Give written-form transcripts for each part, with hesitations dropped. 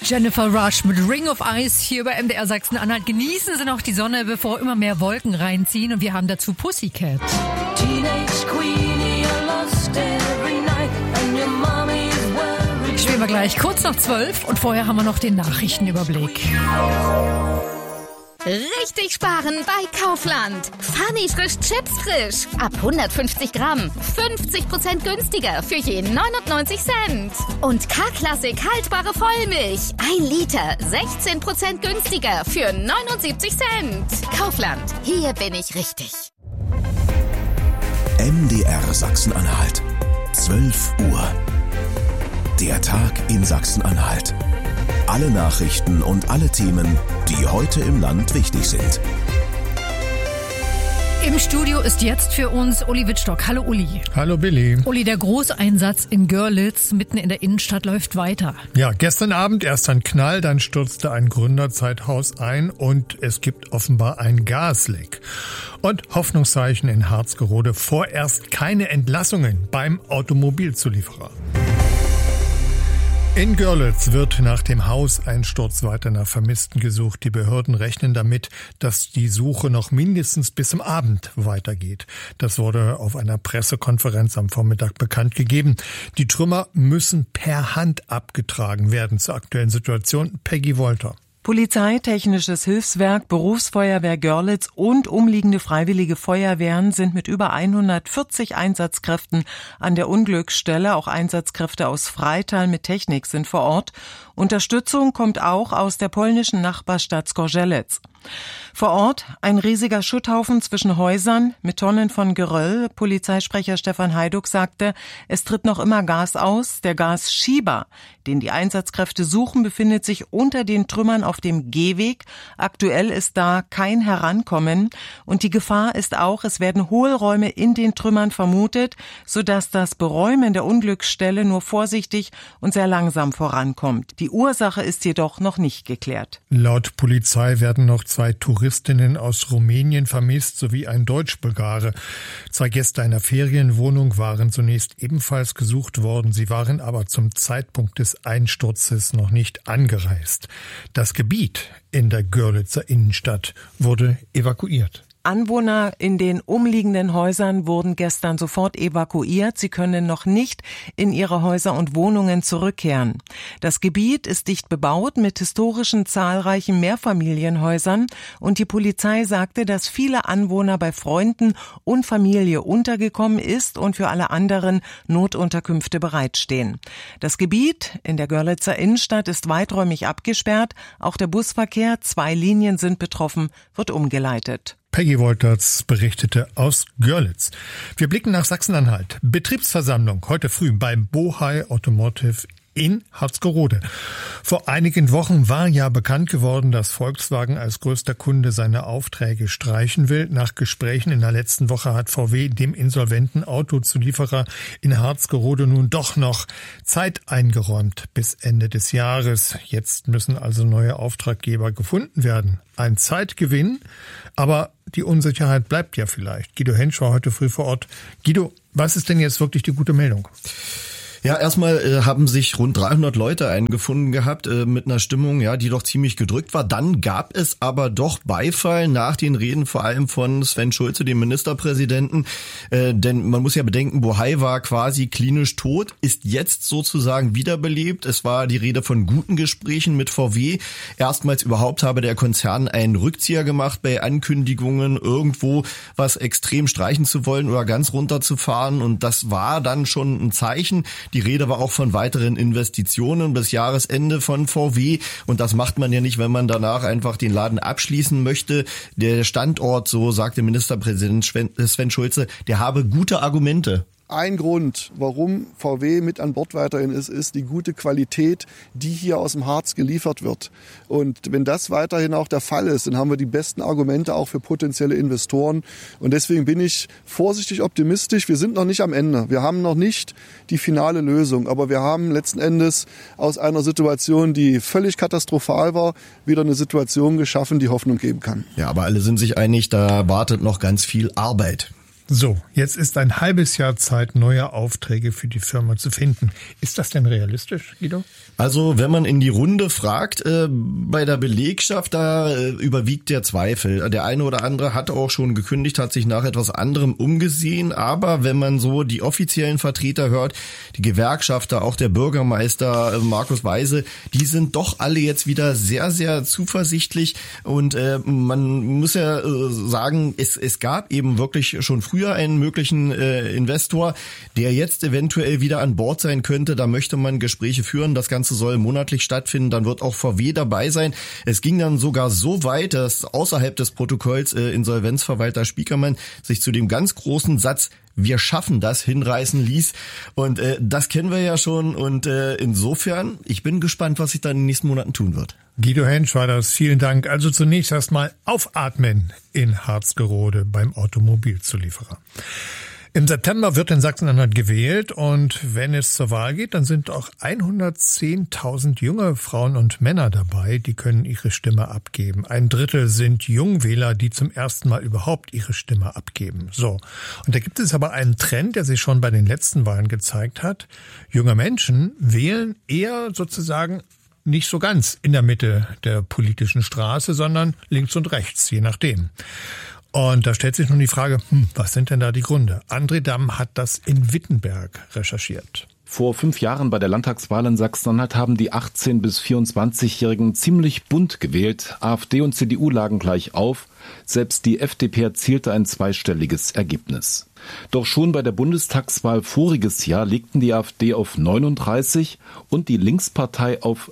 Jennifer Rush mit Ring of Ice hier bei MDR Sachsen-Anhalt. Genießen Sie noch die Sonne, bevor immer mehr Wolken reinziehen. Und wir haben dazu Pussycat. Spielen wir gleich kurz nach 12 und vorher haben wir noch den Nachrichtenüberblick. Richtig sparen bei Kaufland. Funny frisch Chips frisch. Ab 150 Gramm. 50% günstiger für je 99 Cent. Und K-Klassik haltbare Vollmilch. 1 Liter. 16% günstiger für 79 Cent. Kaufland. Hier bin ich richtig. MDR Sachsen-Anhalt. 12 Uhr. Der Tag in Sachsen-Anhalt. Alle Nachrichten und alle Themen, die heute im Land wichtig sind. Im Studio ist jetzt für uns Uli Wittstock. Hallo Uli. Hallo Billy. Uli, der Großeinsatz in Görlitz mitten in der Innenstadt läuft weiter. Ja, gestern Abend erst ein Knall, dann stürzte ein Gründerzeithaus ein und es gibt offenbar ein Gasleck. Und Hoffnungszeichen in Harzgerode, vorerst keine Entlassungen beim Automobilzulieferer. In Görlitz wird nach dem Hauseinsturz weiter nach Vermissten gesucht. Die Behörden rechnen damit, dass die Suche noch mindestens bis zum Abend weitergeht. Das wurde auf einer Pressekonferenz am Vormittag bekannt gegeben. Die Trümmer müssen per Hand abgetragen werden. Zur aktuellen Situation Peggy Wolter. Polizei, Technisches Hilfswerk, Berufsfeuerwehr Görlitz und umliegende freiwillige Feuerwehren sind mit über 140 Einsatzkräften an der Unglücksstelle. Auch Einsatzkräfte aus Freital mit Technik sind vor Ort. Unterstützung kommt auch aus der polnischen Nachbarstadt Zgorzelec. Vor Ort ein riesiger Schutthaufen zwischen Häusern mit Tonnen von Geröll. Polizeisprecher Stefan Heiduck sagte, es tritt noch immer Gas aus. Der Gasschieber, den die Einsatzkräfte suchen, befindet sich unter den Trümmern auf dem Gehweg. Aktuell ist da kein Herankommen. Und die Gefahr ist auch, es werden Hohlräume in den Trümmern vermutet, sodass das Beräumen der Unglücksstelle nur vorsichtig und sehr langsam vorankommt. Die Ursache ist jedoch noch nicht geklärt. Laut Polizei werden noch 2 Touristinnen aus Rumänien vermisst, sowie ein Deutsch-Bulgare. 2 Gäste einer Ferienwohnung waren zunächst ebenfalls gesucht worden. Sie waren aber zum Zeitpunkt des Einsturzes noch nicht angereist. Das Gebiet in der Görlitzer Innenstadt wurde evakuiert. Anwohner in den umliegenden Häusern wurden gestern sofort evakuiert. Sie können noch nicht in ihre Häuser und Wohnungen zurückkehren. Das Gebiet ist dicht bebaut mit historischen zahlreichen Mehrfamilienhäusern und die Polizei sagte, dass viele Anwohner bei Freunden und Familie untergekommen ist und für alle anderen Notunterkünfte bereitstehen. Das Gebiet in der Görlitzer Innenstadt ist weiträumig abgesperrt. Auch der Busverkehr, 2 Linien sind betroffen, wird umgeleitet. Peggy Wolterts berichtete aus Görlitz. Wir blicken nach Sachsen-Anhalt. Betriebsversammlung heute früh beim Bohai Automotive in Harzgerode. Vor einigen Wochen war ja bekannt geworden, dass Volkswagen als größter Kunde seine Aufträge streichen will. Nach Gesprächen in der letzten Woche hat VW dem insolventen Autozulieferer in Harzgerode nun doch noch Zeit eingeräumt bis Ende des Jahres. Jetzt müssen also neue Auftraggeber gefunden werden. Ein Zeitgewinn, aber die Unsicherheit bleibt ja vielleicht. Guido Hensch war heute früh vor Ort. Guido, was ist denn jetzt wirklich die gute Meldung? Ja, erstmal haben sich rund 300 Leute eingefunden gehabt mit einer Stimmung, ja, die doch ziemlich gedrückt war. Dann gab es aber doch Beifall nach den Reden vor allem von Sven Schulze, dem Ministerpräsidenten. Denn man muss ja bedenken, Bohai war quasi klinisch tot, ist jetzt sozusagen wiederbelebt. Es war die Rede von guten Gesprächen mit VW. Erstmals überhaupt habe der Konzern einen Rückzieher gemacht bei Ankündigungen, irgendwo was extrem streichen zu wollen oder ganz runterzufahren. Und das war dann schon ein Zeichen. Die Rede war auch von weiteren Investitionen bis Jahresende von VW. Und das macht man ja nicht, wenn man danach einfach den Laden abschließen möchte. Der Standort, so sagte Ministerpräsident Sven Schulze, der habe gute Argumente. Ein Grund, warum VW mit an Bord weiterhin ist die gute Qualität, die hier aus dem Harz geliefert wird. Und wenn das weiterhin auch der Fall ist, dann haben wir die besten Argumente auch für potenzielle Investoren. Und deswegen bin ich vorsichtig optimistisch. Wir sind noch nicht am Ende. Wir haben noch nicht die finale Lösung. Aber wir haben letzten Endes aus einer Situation, die völlig katastrophal war, wieder eine Situation geschaffen, die Hoffnung geben kann. Ja, aber alle sind sich einig, da wartet noch ganz viel Arbeit. So, jetzt ist ein halbes Jahr Zeit, neue Aufträge für die Firma zu finden. Ist das denn realistisch, Guido? Also wenn man in die Runde fragt, bei der Belegschaft, da überwiegt der Zweifel. Der eine oder andere hat auch schon gekündigt, hat sich nach etwas anderem umgesehen. Aber wenn man so die offiziellen Vertreter hört, die Gewerkschafter, auch der Bürgermeister Markus Weise, die sind doch alle jetzt wieder sehr, sehr zuversichtlich. Und man muss ja sagen, es gab eben wirklich schon früher einen möglichen Investor, der jetzt eventuell wieder an Bord sein könnte. Da möchte man Gespräche führen. Das Ganze soll monatlich stattfinden. Dann wird auch VW dabei sein. Es ging dann sogar so weit, dass außerhalb des Protokolls Insolvenzverwalter Spiekermann sich zu dem ganz großen Satz "Wir schaffen das" hinreißen ließ. Und das kennen wir ja schon. Und insofern, ich bin gespannt, was sich da in den nächsten Monaten tun wird. Guido Hensch war das. Vielen Dank. Also zunächst erstmal aufatmen in Harzgerode beim Automobilzulieferer. Im September wird in Sachsen-Anhalt gewählt und wenn es zur Wahl geht, dann sind auch 110.000 junge Frauen und Männer dabei, die können ihre Stimme abgeben. 1/3 sind Jungwähler, die zum ersten Mal überhaupt ihre Stimme abgeben. So. Und da gibt es aber einen Trend, der sich schon bei den letzten Wahlen gezeigt hat. Junge Menschen wählen eher sozusagen nicht so ganz in der Mitte der politischen Straße, sondern links und rechts, je nachdem. Und da stellt sich nun die Frage, was sind denn da die Gründe? André Damm hat das in Wittenberg recherchiert. Vor 5 Jahren bei der Landtagswahl in Sachsen-Anhalt haben die 18- bis 24-Jährigen ziemlich bunt gewählt. AfD und CDU lagen gleich auf. Selbst die FDP erzielte ein zweistelliges Ergebnis. Doch schon bei der Bundestagswahl voriges Jahr legten die AfD auf 39 und die Linkspartei auf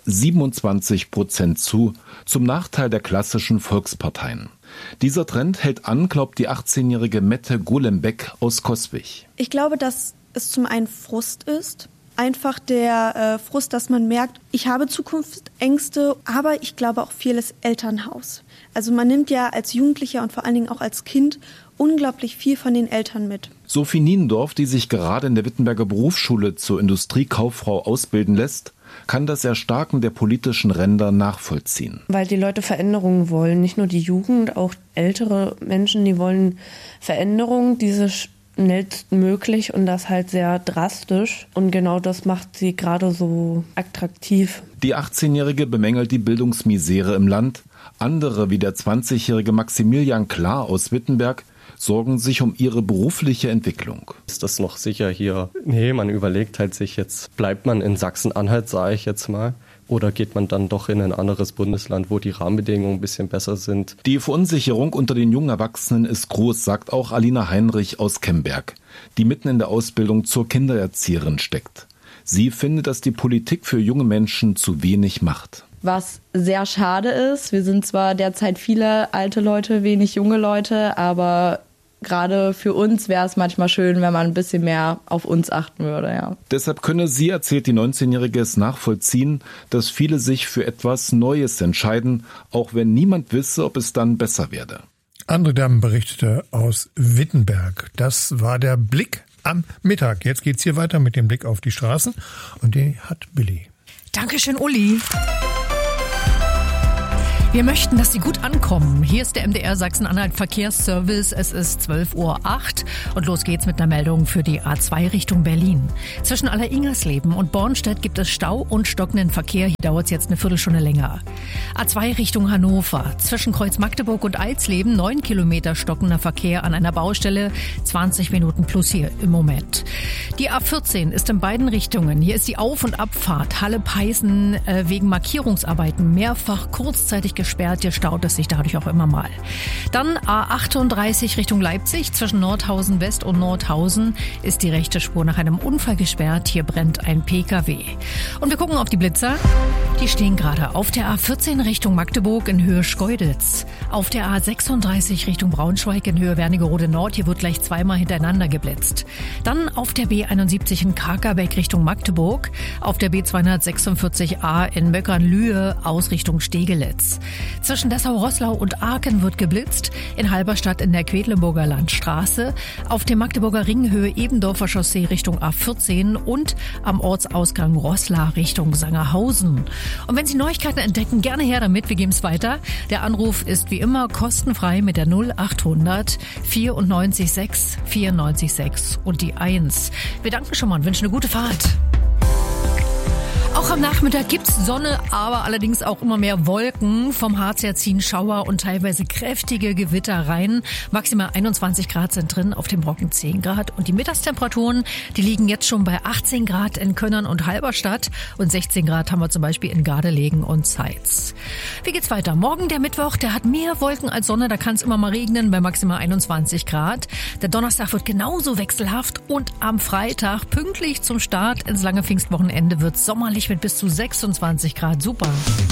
27% zu, zum Nachteil der klassischen Volksparteien. Dieser Trend hält an, glaubt die 18-jährige Mette Golembeck aus Coswig. Ich glaube, dass es zum einen Frust ist. Einfach der Frust, dass man merkt, ich habe Zukunftsängste, aber ich glaube auch vieles Elternhaus. Also man nimmt ja als Jugendlicher und vor allen Dingen auch als Kind unglaublich viel von den Eltern mit. Sophie Niendorf, die sich gerade in der Wittenberger Berufsschule zur Industriekauffrau ausbilden lässt, kann das Erstarken der politischen Ränder nachvollziehen. Weil die Leute Veränderungen wollen, nicht nur die Jugend, auch ältere Menschen, die wollen Veränderungen, diese schnellstmöglich und das halt sehr drastisch. Und genau das macht sie gerade so attraktiv. Die 18-Jährige bemängelt die Bildungsmisere im Land. Andere, wie der 20-jährige Maximilian Klar aus Wittenberg, sorgen sich um ihre berufliche Entwicklung. Ist das noch sicher hier? Nee, man überlegt halt sich jetzt, bleibt man in Sachsen-Anhalt, sage ich jetzt mal, oder geht man dann doch in ein anderes Bundesland, wo die Rahmenbedingungen ein bisschen besser sind? Die Verunsicherung unter den jungen Erwachsenen ist groß, sagt auch Alina Heinrich aus Kemberg, die mitten in der Ausbildung zur Kindererzieherin steckt. Sie findet, dass die Politik für junge Menschen zu wenig macht. Was sehr schade ist. Wir sind zwar derzeit viele alte Leute, wenig junge Leute, aber gerade für uns wäre es manchmal schön, wenn man ein bisschen mehr auf uns achten würde. Ja. Deshalb könne sie, erzählt die 19-Jährige, es nachvollziehen, dass viele sich für etwas Neues entscheiden, auch wenn niemand wisse, ob es dann besser werde. André Damm berichtete aus Wittenberg. Das war der Blick am Mittag. Jetzt geht's hier weiter mit dem Blick auf die Straßen und den hat Billy. Dankeschön, Uli. Wir möchten, dass Sie gut ankommen. Hier ist der MDR Sachsen-Anhalt Verkehrsservice. Es ist 12:08 Uhr und los geht's mit einer Meldung für die A2 Richtung Berlin. Zwischen Alleringersleben und Bornstedt gibt es Stau und stockenden Verkehr. Hier dauert es jetzt eine Viertelstunde länger. A2 Richtung Hannover. Zwischen Kreuz Magdeburg und Eisleben 9 Kilometer stockender Verkehr an einer Baustelle. 20 Minuten plus hier im Moment. Die A14 ist in beiden Richtungen. Hier ist die Auf- und Abfahrt Halle-Peißen wegen Markierungsarbeiten mehrfach kurzzeitig gesperrt. Hier staut es sich dadurch auch immer mal. Dann A38 Richtung Leipzig. Zwischen Nordhausen West und Nordhausen ist die rechte Spur nach einem Unfall gesperrt. Hier brennt ein PKW. Und wir gucken auf die Blitzer. Die stehen gerade auf der A14 Richtung Magdeburg in Höhe Schkeuditz. Auf der A36 Richtung Braunschweig in Höhe Wernigerode Nord. Hier wird gleich zweimal hintereinander geblitzt. Dann auf der B71 in Kakerbeck Richtung Magdeburg. Auf der B246a in Möckernlühe aus Richtung Stegelitz. Zwischen Dessau-Roßlau und Aachen wird geblitzt. In Halberstadt in der Quedlinburger Landstraße. Auf dem Magdeburger Ring Höhe Ebendorfer Chaussee Richtung A14 und am Ortsausgang Roßla Richtung Sangerhausen. Und wenn Sie Neuigkeiten entdecken, gerne her damit. Wir geben es weiter. Der Anruf ist wie immer kostenfrei mit der 0800 94 6 94 6 und die 1. Wir danken schon mal und wünschen eine gute Fahrt. Auch am Nachmittag gibt's Sonne, aber allerdings auch immer mehr Wolken. Vom Harz her ziehen Schauer und teilweise kräftige Gewitter rein. Maximal 21 Grad sind drin, auf dem Brocken 10 Grad. Und die Mittagstemperaturen, die liegen jetzt schon bei 18 Grad in Könnern und Halberstadt. Und 16 Grad haben wir zum Beispiel in Gardelegen und Zeitz. Wie geht's weiter? Morgen der Mittwoch, der hat mehr Wolken als Sonne. Da kann es immer mal regnen bei maximal 21 Grad. Der Donnerstag wird genauso wechselhaft. Und am Freitag, pünktlich zum Start ins lange Pfingstwochenende, wird sommerlich mit bis zu 26 Grad. Super.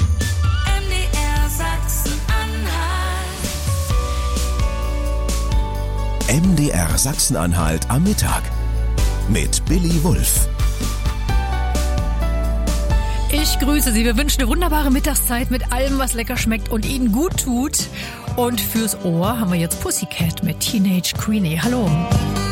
MDR Sachsen-Anhalt am Mittag mit Billy Wulff. Ich grüße Sie. Wir wünschen eine wunderbare Mittagszeit mit allem, was lecker schmeckt und Ihnen gut tut. Und fürs Ohr haben wir jetzt Pussycat mit Teenage Queenie. Hallo.